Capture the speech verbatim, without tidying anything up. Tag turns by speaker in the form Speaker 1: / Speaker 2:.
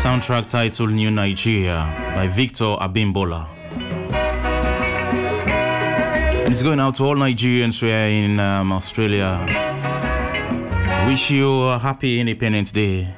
Speaker 1: Soundtrack titled New Nigeria by Victor Abimbola. And it's going out to all Nigerians who are in um, Australia. Wish you a happy Independence Day.